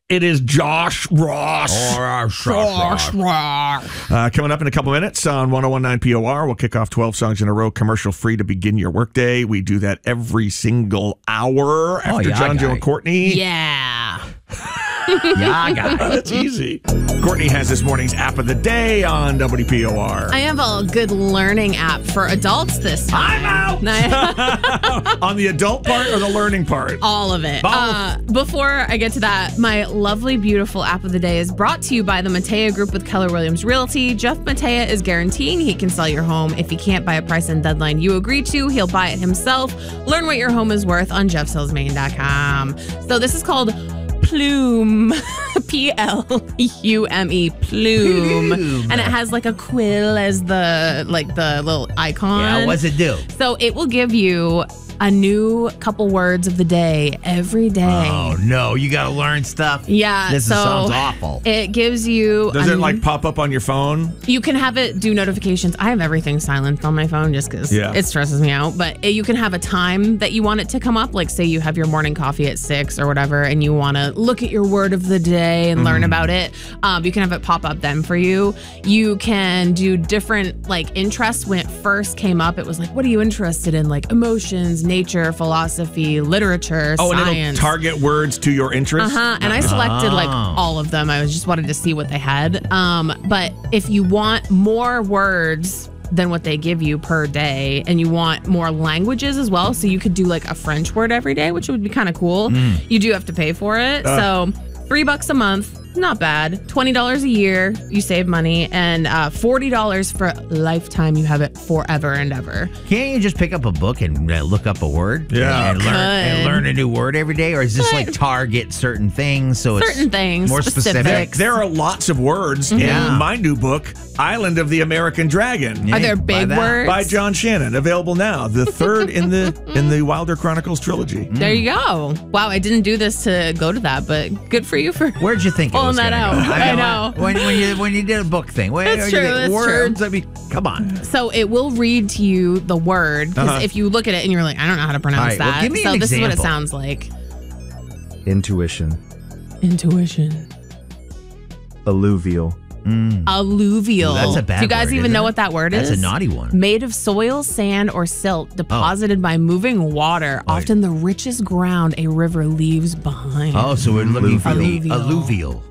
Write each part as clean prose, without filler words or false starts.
It is Josh Ross. Josh Ross. Coming up in a couple minutes on 101.9 POR, we'll kick off 12 songs in a row, commercial free to begin your workday. We do that every single hour after John, Joe, and Courtney. Yeah. Yeah, guy. That's easy. Courtney has this morning's app of the day on WPOR. I have a good learning app for adults this time. I'm out! On the adult part or the learning part? All of it. Both. Before I get to that, my lovely, beautiful app of the day is brought to you by the Matea Group with Keller Williams Realty. Jeff Matea is guaranteeing he can sell your home. If he can't buy a price and deadline you agree to, he'll buy it himself. Learn what your home is worth on jeffsellsmaine.com. So this is called Plume. Plume. Plume. And it has like a quill as the little icon. Yeah, what's it do? So it will give you a new couple words of the day every day. Oh, no. You got to learn stuff? Yeah. This so sounds awful. It gives you... Does it like pop up on your phone? You can have it do notifications. I have everything silenced on my phone just because it stresses me out. But you can have a time that you want it to come up. Like say you have your morning coffee at 6 or whatever and you want to look at your word of the day and learn about it. You can have it pop up then for you. You can do different like interests. When it first came up, it was like, what are you interested in? Like emotions, nature, philosophy, literature, science. And it'll target words to your interests? And I selected like all of them. I just wanted to see what they had. But if you want more words than what they give you per day, and you want more languages as well, so you could do like a French word every day, which would be kind of cool. You do have to pay for it. So $3 a month. Not bad. $20 a year, you save money, and $40 for a lifetime. You have it forever and ever. Can't you just pick up a book and look up a word? Yeah. And learn a new word every day? Or is this like target certain things so certain it's things, more specific? There are lots of words in my new book, Island of the American Dragon. Are there big words? By John Shannon, available now. The third in the Wilder Chronicles trilogy. There you go. Wow, I didn't do this to go to that, but good for you for... Where'd you think it pulling was that out. go? I know. When you did a book thing, That's true. words. I mean, come on. So it will read to you the word because if you look at it and you're like, I don't know how to pronounce All right, well, that. give me So an this is what it example. sounds like. Intuition. Intuition. Alluvial. Alluvial. That's a bad Do you guys word, even isn't know it? what that word is? That's a naughty one. Made of soil, sand, or silt deposited by moving water, often the richest ground a river leaves behind. Oh, so we're looking for the Alluvial. alluvial.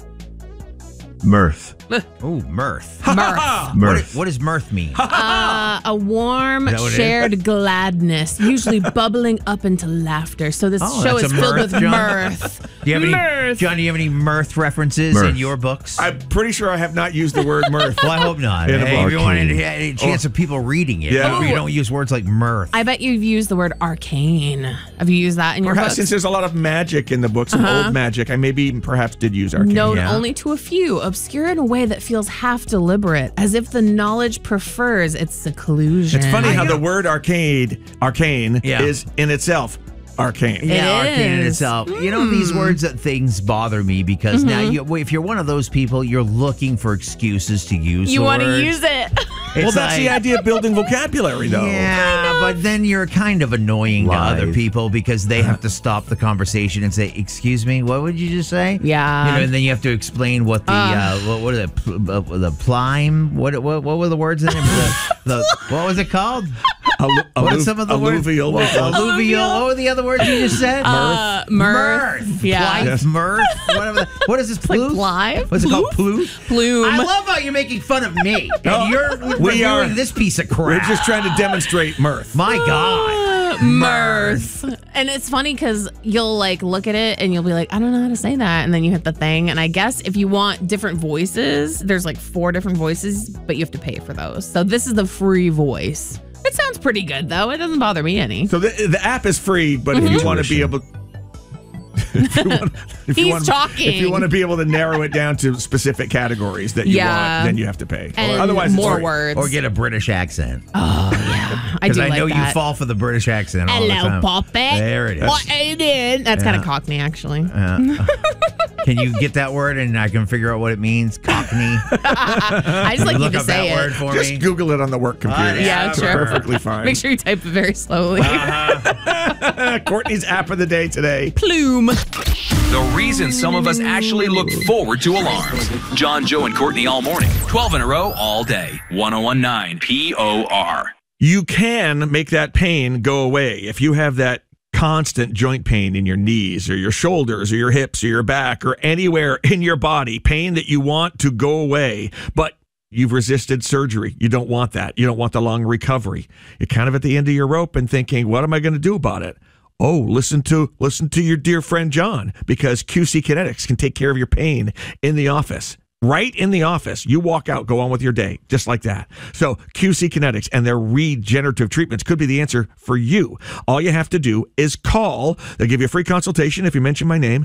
Mirth. Oh, mirth. Mirth. Mirth. What does mirth mean? A warm, Is that what it shared gladness, usually bubbling up into laughter. So this show that's is a filled mirth, with John? mirth. Do you have any, Mirth. John, do you have any mirth references Mirth. in your books? I'm pretty sure I have not used the word mirth. Well, I hope not. In a Hey, book. if you want a chance of people reading it, Yeah. you don't use words like mirth. I bet you've used the word arcane. Have you used that in your Perhaps books? since there's a lot of magic in the book, some old magic, I perhaps did use arcane. Known Yeah. only to a few, obscure in a way that feels half deliberate, as if the knowledge prefers its seclusion. It's funny how the word arcane Yeah. is in itself arcane. Yeah, It arcane in is. itself. You know, these words, things bother me because now, if you're one of those people, you're looking for excuses to use You the want to word. use it. Well, that's the idea of building vocabulary, though. Yeah, but then you're kind of annoying to other Lies. people because they have to stop the conversation and say, "Excuse me, what would you just say?" Yeah. you know, and then you have to explain what the what are the plime? What were the words in it? The what was it called? What are some of the alluvial. words? Alluvial. What were the other words you just said? Mirth. Yeah. Blythe, mirth. Whatever. What is this? Plume? Blythe? What's it called? Plume. Plume. I love how you're making fun of me. And you're reviewing this piece of crap. We're just trying to demonstrate mirth. My God. Mirth. And it's funny because you'll like look at it and you'll be like, I don't know how to say that. And then you hit the thing. And I guess if you want different voices, there's like 4 different voices, but you have to pay for those. So this is the free voice. It sounds pretty good though. It doesn't bother me any. So the app is free, but if you want to be able... If you want to be able to narrow it down to specific categories that you want, then you have to pay. And Otherwise, more it's free. words. Or get a British accent. Oh, yeah. I Because do I know like you that. fall for the British accent all the Hello, time. Poppy. There it is. What are you doing? That's kind of Cockney, actually. Can you get that word and I can figure out what it means? Cockney. I just like you Look to up say that word it. for Just me. Google it on the work computer. Yeah, It's sure. perfectly fine. Make sure you type it very slowly. Courtney's app of the day today. Plume. The reason some of us actually look forward to alarms. John, Joe, and Courtney all morning. 12 in a row all day. 1019 POR. You can make that pain go away if you have that constant joint pain in your knees or your shoulders or your hips or your back or anywhere in your body, pain that you want to go away, but you've resisted surgery. You don't want that. You don't want the long recovery. You're kind of at the end of your rope and thinking, what am I going to do about it? Oh, listen to your dear friend John, because QC Kinetics can take care of your pain in the office. Right in the office, you walk out, go on with your day, just like that. So QC Kinetics and their regenerative treatments could be the answer for you. All you have to do is call. They'll give you a free consultation if you mention my name,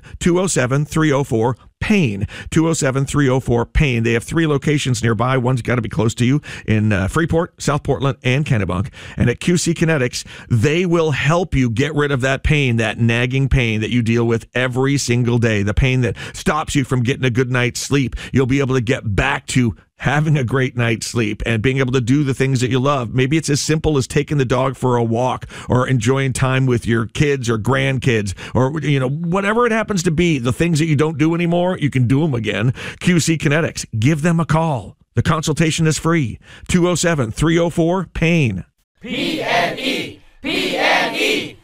207-304-PAIN, 207-304-PAIN. They have 3 locations nearby. One's got to be close to you in Freeport, South Portland, and Kennebunk. And at QC Kinetics, they will help you get rid of that pain, that nagging pain that you deal with every single day, the pain that stops you from getting a good night's sleep. You'll be able to get back to having a great night's sleep and being able to do the things that you love. Maybe it's as simple as taking the dog for a walk or enjoying time with your kids or grandkids or, whatever it happens to be. The things that you don't do anymore, you can do them again. QC Kinetics. Give them a call. The consultation is free. 207-304-PAIN. PNE. PNE.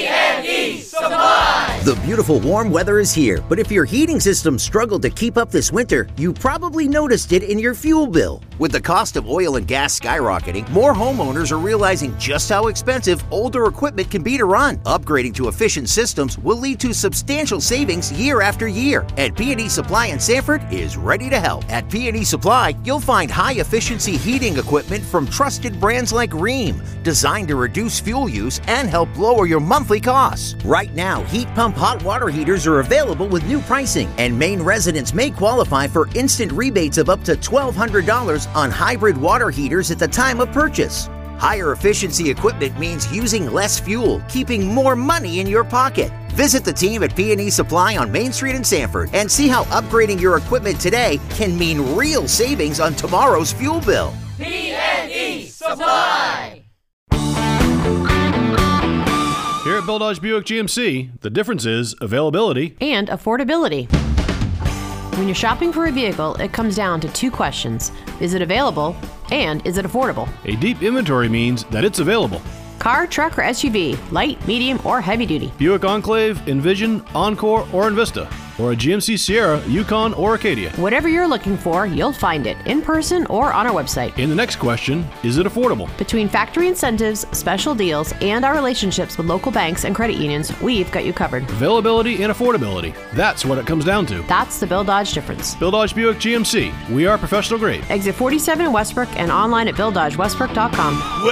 PNE Supply! The beautiful warm weather is here, but if your heating system struggled to keep up this winter, you probably noticed it in your fuel bill. With the cost of oil and gas skyrocketing, more homeowners are realizing just how expensive older equipment can be to run. Upgrading to efficient systems will lead to substantial savings year after year, and PNE Supply in Sanford is ready to help. At PNE Supply, you'll find high-efficiency heating equipment from trusted brands like Rheem, designed to reduce fuel use and help lower your monthly costs. Right now, heat pump hot water heaters are available with new pricing, and Maine residents may qualify for instant rebates of up to $1,200 on hybrid water heaters at the time of purchase. Higher efficiency equipment means using less fuel, keeping more money in your pocket. Visit the team at PNE Supply on Main Street in Sanford and see how upgrading your equipment today can mean real savings on tomorrow's fuel bill. PNE Supply! Here at Bill Dodge Buick GMC, the difference is availability and affordability. When you're shopping for a vehicle, it comes down to 2 questions. Is it available? And is it affordable? A deep inventory means that it's available. Car, truck, or SUV, light, medium, or heavy duty. Buick Enclave, Envision, Encore, or Envista. Or a GMC Sierra, Yukon, or Acadia. Whatever you're looking for, you'll find it in person or on our website. In the next question, is it affordable? Between factory incentives, special deals, and our relationships with local banks and credit unions, we've got you covered. Availability and affordability. That's what it comes down to. That's the Bill Dodge difference. Bill Dodge Buick GMC. We are professional grade. Exit 47 in Westbrook and online at BillDodgeWestbrook.com.